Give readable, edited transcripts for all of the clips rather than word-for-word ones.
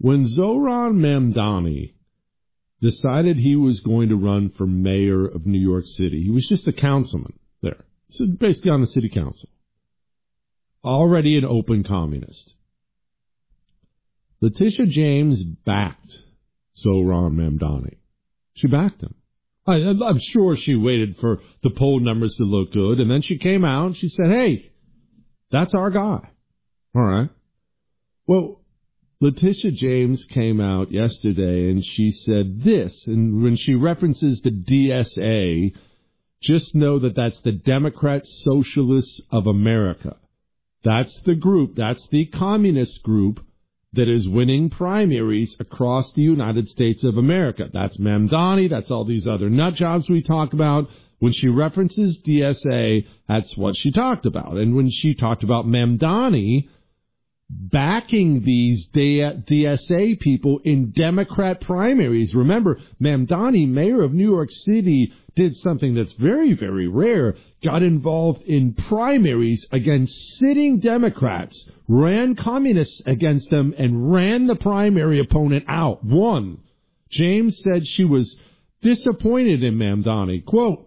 When Zohran Mamdani decided he was going to run for mayor of New York City, he was just a councilman there, so basically on the city council, already an open communist. Letitia James backed Zohran Mamdani. She backed him. I'm sure she waited for the poll numbers to look good, and then she came out and she said, hey, that's our guy. All right. Well, Letitia James came out yesterday and she said this, and when she references the DSA, just know that that's the Democrat Socialists of America. That's the group, that's the communist group that is winning primaries across the United States of America. That's Mamdani, that's all these other nut jobs we talk about. When she references DSA, that's what she talked about. And when she talked about Mamdani backing these DSA people in Democrat primaries. Remember, Mamdani, mayor of New York City, did something that's very, very rare, got involved in primaries against sitting Democrats, ran communists against them, and ran the primary opponent out. Won. James said she was disappointed in Mamdani. Quote,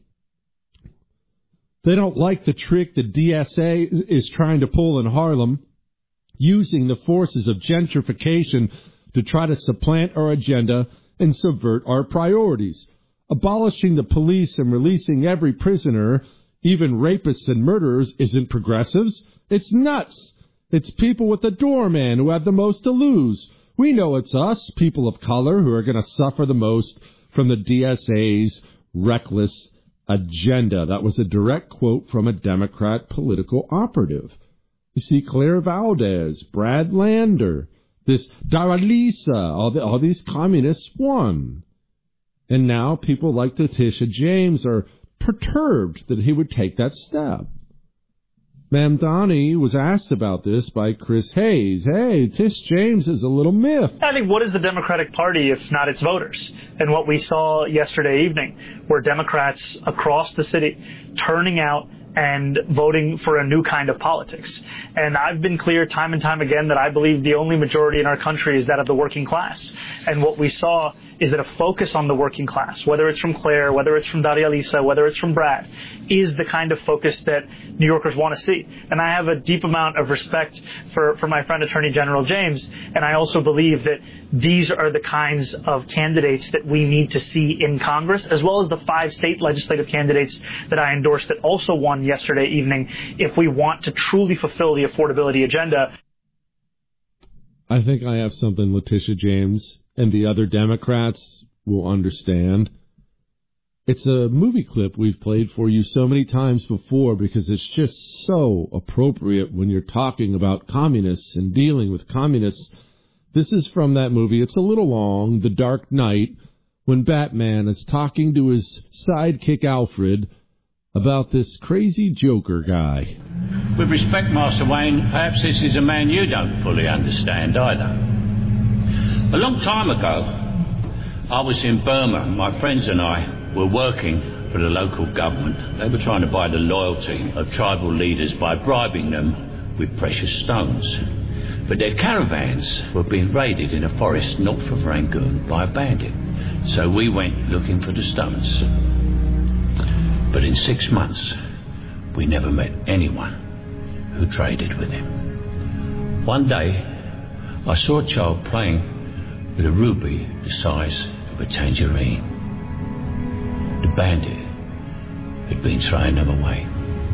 they don't like the trick the DSA is trying to pull in Harlem, using the forces of gentrification to try to supplant our agenda and subvert our priorities. Abolishing the police and releasing every prisoner, even rapists and murderers, isn't progressives. It's nuts. It's people with the doorman who have the most to lose. We know it's us, people of color, who are going to suffer the most from the DSA's reckless agenda. That was a direct quote from a Democrat political operative. You see Claire Valdez, Brad Lander, this Daralisa, all these communists won. And now people like Letitia James are perturbed that he would take that step. Mamdani was asked about this by Chris Hayes. Hey, Tish James is a little miff. I think, what is the Democratic Party if not its voters? And what we saw yesterday evening were Democrats across the city turning out and voting for a new kind of politics. And I've been clear time and time again that I believe the only majority in our country is that of the working class. And what we saw is that a focus on the working class, whether it's from Claire, whether it's from Daria Lisa, whether it's from Brad, is the kind of focus that New Yorkers want to see. And I have a deep amount of respect for my friend Attorney General James, and I also believe that these are the kinds of candidates that we need to see in Congress, as well as the 5 state legislative candidates that I endorsed that also won yesterday evening, if we want to truly fulfill the affordability agenda. I think I have something Letitia James and the other Democrats will understand. It's a movie clip we've played for you so many times before because it's just so appropriate when you're talking about communists and dealing with communists. This is from that movie. It's a little long, The Dark Knight, when Batman is talking to his sidekick Alfred about this crazy Joker guy. With respect, Master Wayne, perhaps this is a man you don't fully understand either. A long time ago, I was in Burma. My friends and I were working for the local government. They were trying to buy the loyalty of tribal leaders by bribing them with precious stones. But their caravans were being raided in a forest north of Rangoon by a bandit. So we went looking for the stones. But in 6 months, we never met anyone who traded with him. One day, I saw a child playing with a ruby the size of a tangerine. The bandit had been throwing them away.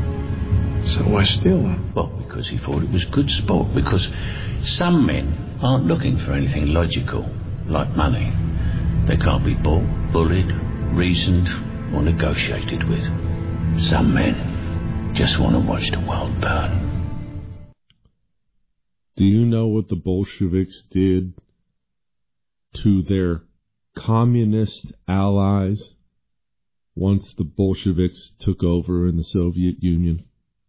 So why steal them? Well, because he thought it was good sport, because some men aren't looking for anything logical, like money. They can't be bought, bullied, reasoned, or negotiated with. Some men just want to watch the world burn. Do you know what the Bolsheviks did to their communist allies once the Bolsheviks took over in the Soviet Union?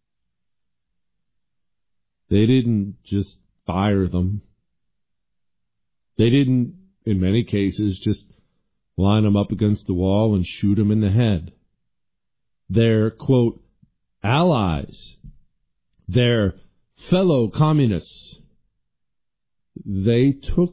They didn't just fire them. They didn't, in many cases, just line them up against the wall and shoot them in the head. Their, quote, allies, their fellow communists, they took